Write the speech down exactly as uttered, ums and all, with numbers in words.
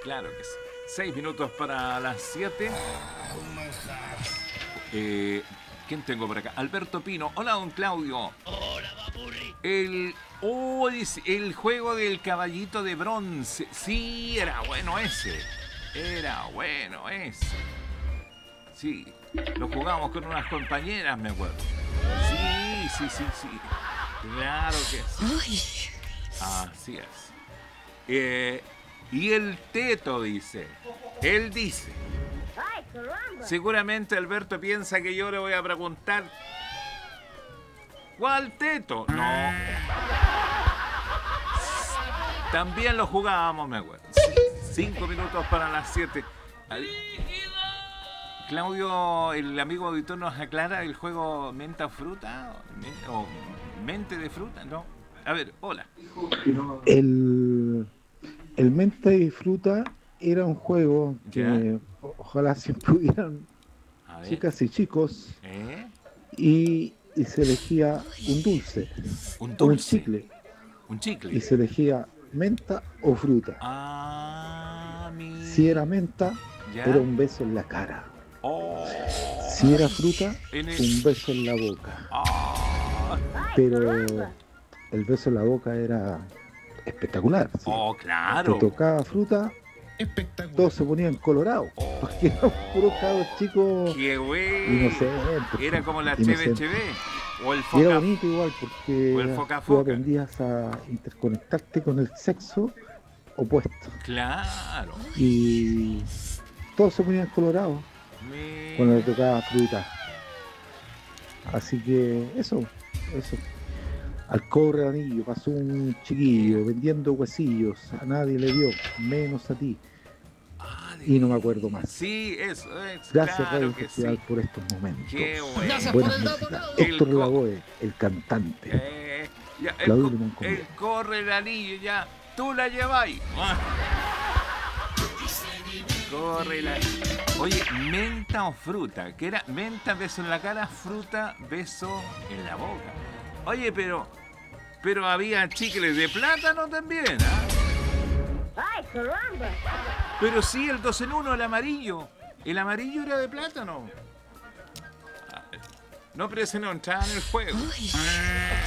claro que sí. Seis minutos para las siete. Eh, ¿Quién tengo por acá? Alberto Pino. Hola, don Claudio. Hola, papurri. El, oh, dice, el juego del caballito de bronce. Sí, era bueno ese. Era bueno ese. Sí, lo jugamos con unas compañeras, me acuerdo. Sí, sí, sí, sí. Claro que sí. Así es. Eh, y el teto dice. Él dice. Seguramente Alberto piensa que yo le voy a preguntar. ¿Cuál teto? No. También lo jugábamos, me acuerdo. Cinco minutos para las siete. Claudio, el amigo auditor, nos aclara el juego menta o fruta o mente de fruta, ¿no? A ver, hola. El, el menta y fruta era un juego que ¿Ya? ojalá siempre hubieran chicas y chicos ¿Eh? y, y se elegía un dulce, un, dulce. O un dulce. chicle. Un chicle. Y se elegía menta o fruta. Ah, mi... Si era menta, ¿Ya? era un beso en la cara. Oh. Si era fruta, el... un beso en la boca. Oh. Pero el beso en la boca era espectacular. ¿Sí? Oh, claro. Te tocaba fruta, todos se ponían colorados. Oh. Porque eran puros cabros chicos. Qué bueno. Inocentes. Era como la Cheve Cheve. O el foca, y era bonito igual porque o el foca, tú foca. aprendías a interconectarte con el sexo opuesto. Claro. Y todos se ponían colorados Me... cuando le tocaba fruta. Así que eso, eso. Al cobre de anillo pasó un chiquillo vendiendo huesillos. A nadie le dio, menos a ti. Y no me acuerdo más. Sí, eso es. Gracias, claro Radio que Festival, sí. por estos momentos. Qué bueno. Gracias Buenas por el dato, músicas. Claudio. Héctor El Lavoe, el cantante. Eh, ya, el, Claudio co- Limón con el miel. corre el anillo, ya. Tú la lleváis. Corre la... Oye, menta o fruta. Que era menta, beso en la cara, fruta, beso en la boca. Oye, pero... Pero había chicles de plátano también, ¿ah? ¡Ay, caramba! Pero sí, el dos en uno, el amarillo. El amarillo era de plátano. No, pero ese no entraba en el juego.